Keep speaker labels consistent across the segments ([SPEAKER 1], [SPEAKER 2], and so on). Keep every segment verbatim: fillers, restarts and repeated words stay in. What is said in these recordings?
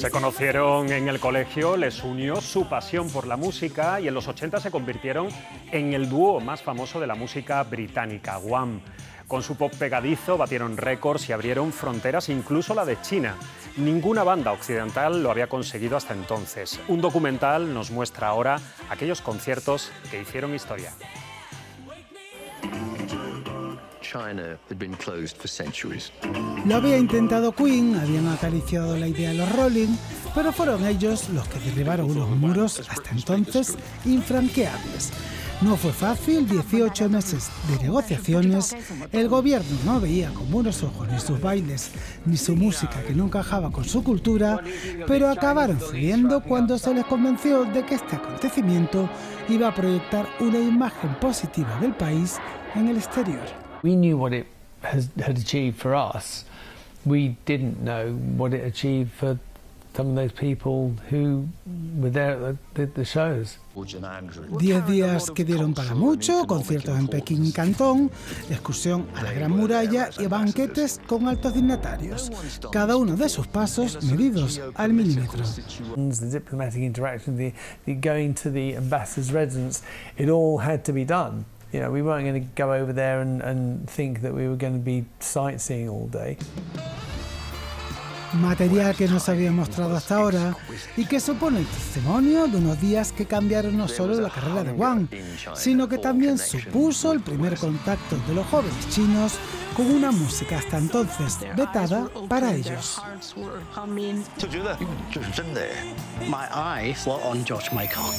[SPEAKER 1] Se conocieron en el colegio, les unió su pasión por la música y en los ochenta se convirtieron en el dúo más famoso de la música británica, Wham. Con su pop pegadizo batieron récords y abrieron fronteras, incluso la de China. Ninguna banda occidental lo había conseguido hasta entonces. Un documental nos muestra ahora aquellos conciertos que hicieron historia.
[SPEAKER 2] Lo había intentado Queen, habían acariciado la idea de los Rolling, pero fueron ellos los que derribaron unos muros hasta entonces infranqueables. No fue fácil, dieciocho meses de negociaciones, el gobierno no veía con buenos ojos ni sus bailes ni su música que no encajaba con su cultura, pero acabaron cediendo cuando se les convenció de que este acontecimiento iba a proyectar una imagen positiva del país en el exterior.
[SPEAKER 3] We knew what it has, had achieved for us. We didn't know what it achieved for some of those people who were there at the, the shows.
[SPEAKER 2] Diez días que dieron para mucho, conciertos en Pekín y Cantón, excursión a la Gran Muralla y banquetes con altos dignatarios. Cada uno de sus pasos medidos al milímetro.
[SPEAKER 3] The diplomatic interaction, the, the going to the ambassador's residence, it all had to be done. You know, we weren't going to go over there and, and think that we were going to be sightseeing all day.
[SPEAKER 2] Material que no se había mostrado hasta ahora y que supone el testimonio de unos días que cambiaron no solo la carrera de Wham, sino que también supuso el primer contacto de los jóvenes chinos con una música hasta entonces vetada para ellos.
[SPEAKER 4] My eyes were on George Michael.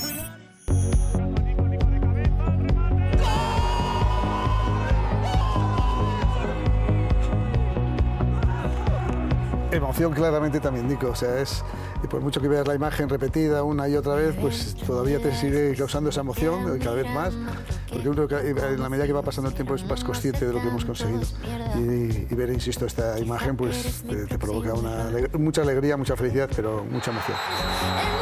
[SPEAKER 5] Emoción claramente también, Nico, o sea, es, y por mucho que veas la imagen repetida una y otra vez, pues todavía te sigue causando esa emoción, cada vez más, porque uno en la medida que va pasando el tiempo es más consciente de lo que hemos conseguido. Y, y ver, insisto, esta imagen pues te, te provoca una, mucha alegría, mucha felicidad, pero mucha emoción.